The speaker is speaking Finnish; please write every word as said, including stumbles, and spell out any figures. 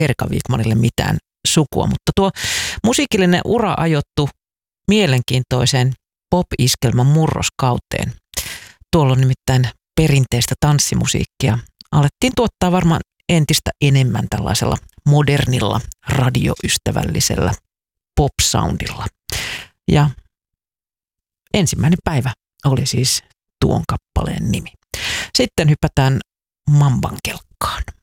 Erika Wigmanille mitään sukua, mutta tuo musiikillinen ura ajoittu mielenkiintoiseen pop-iskelmän murroskauteen. Tuolla on nimittäin perinteistä tanssimusiikkia. Alettiin tuottaa varmaan entistä enemmän tällaisella modernilla, radioystävällisellä pop-soundilla. Ja ensimmäinen päivä oli siis tuon kappaleen nimi. Sitten hypätään mamban kelkkaan.